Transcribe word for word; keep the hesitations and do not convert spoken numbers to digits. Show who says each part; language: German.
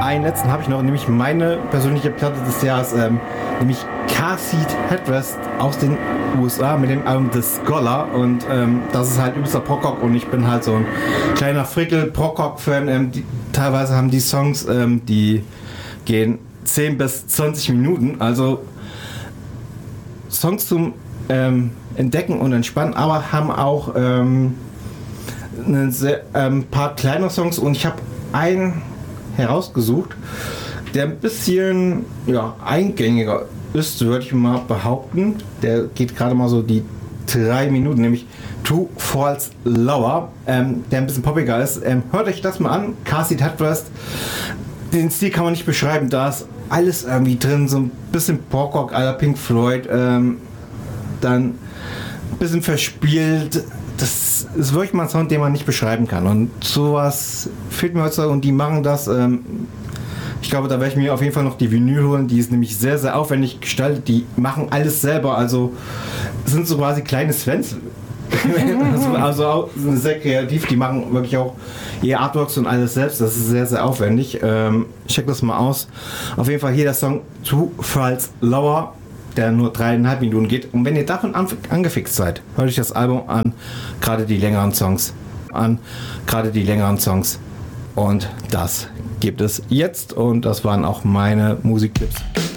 Speaker 1: einen letzten habe ich noch, nämlich meine persönliche Platte des Jahres, ähm, nämlich Car Seat Headrest aus den U S A mit dem Album The Scholar. Und ähm, das ist halt übelster Prog-Rock und ich bin halt so ein kleiner Frickel-Prog-Rock-Fan. Ähm, die, teilweise haben die Songs, ähm, die gehen zehn bis zwanzig Minuten, also Songs zum ähm, Entdecken und Entspannen, aber haben auch ähm, ein sehr, ähm, paar kleine Songs und ich habe einen herausgesucht, der ein bisschen ja, eingängiger ist, würde ich mal behaupten. Der geht gerade mal so die drei Minuten, nämlich Two Falls Lower, ähm, der ein bisschen poppiger ist. Ähm, hört euch das mal an, Car Seat Headrest. Den Stil kann man nicht beschreiben, da ist alles irgendwie drin, so ein bisschen Prog-Rock à la Pink Floyd, ähm, dann ein bisschen verspielt. Das ist wirklich mal ein Sound, den man nicht beschreiben kann. Und sowas fehlt mir heutzutage und die machen das. Ähm, ich glaube, da werde ich mir auf jeden Fall noch die Vinyl holen. Die ist nämlich sehr, sehr aufwendig gestaltet. Die machen alles selber. Also sind so quasi kleine Svens. also, also auch sind sehr kreativ. Die machen wirklich auch ihr Artworks und alles selbst. Das ist sehr, sehr aufwendig. Ähm, check das mal aus. Auf jeden Fall hier der Song Two Falls Lower, der nur dreieinhalb Minuten geht. Und wenn ihr davon angefixt seid, hört euch das Album an, gerade die längeren Songs an, gerade die längeren Songs. Und das gibt es jetzt und das waren auch meine Musiktipps.